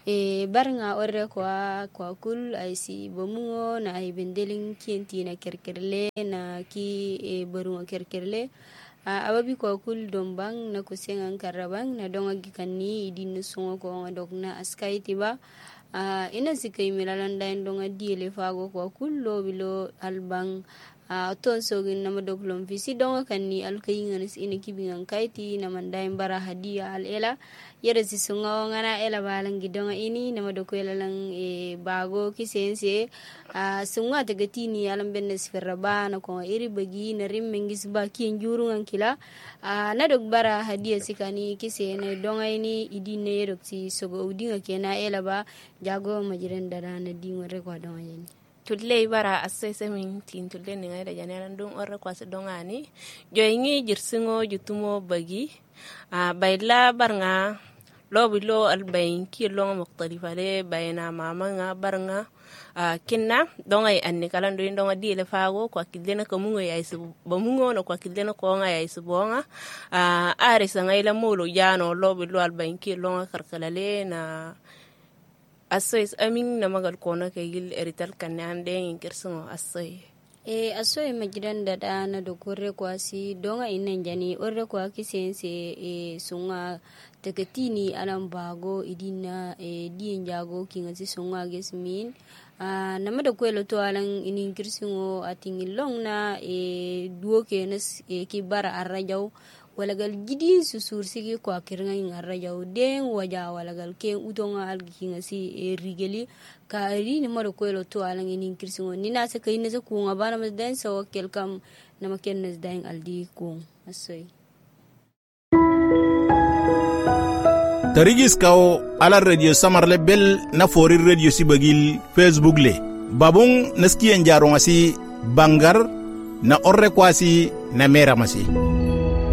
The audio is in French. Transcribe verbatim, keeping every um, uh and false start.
e barnga orre kwa kwa kul ay si bomungo na ay bendelin kienti na kerkerle na ki e barunga kerkerle a ababi kwa kul dombang na kusengan karabang na donga gikanni idin sungo ko dogna askai tiba a ina sikai milalanda ndonga diele fago kwa kul lo bilo albang a ton sogin nama doglom visi donga kanni alkayingan is ina kibingan kaiti na mandai bara hadia al ela yere si sunga ngana ela balangi donga ini nama dokwela lang e bago kisense a sunga tagatini alam bennes ferrabana ko iri bagi na rimmengis ba kien jurungan kila a na dog bara hadia sikani kisene donga ini idine yerok si sogo udinga kena ela ba jago majiren dara na dingore ko donga yani tulle bara asese min tin tulle ni ngada janeran dum orre kwa se dongani joyingi jirsingo jutumo bagi a bayla barnga lobi lo albayin ki lo muqtalifa le bayna mama nga barnga a kinna dongay anni kala ndo ndonga di le fago kwa kidena ko mungo yaisu bamungo no kwa kidena ko nga yaisu bonga a are sa ngayla molo jano lobi lo albayin ki lo karkala le na asoy amin na magal kona kay gil erital kanande ingkerso asoy e asoy majidan dada na dokore kwasi donga inan jani orre kwa kisense e sunga teketini alam bago idina e dien jago kinga si sunga gesmin a namada kwelo to alang inin kirsingo atingin long na e duo kenes e kibara arrajaw walagal gidi susur sigi ko akirnga ngara jaw den waja walagal ken utonga alginga si e rigeli ka ri ni maro ko lo to alang inin kirsingo ni na se kayne se ku ngabana mas den so kelkam na makennes den aldi ko asoy tarigis kaw ala radio samarle bel na fori radio sibagil Facebook le babung naski en jaronga si bangar na orre kwasi na mera masi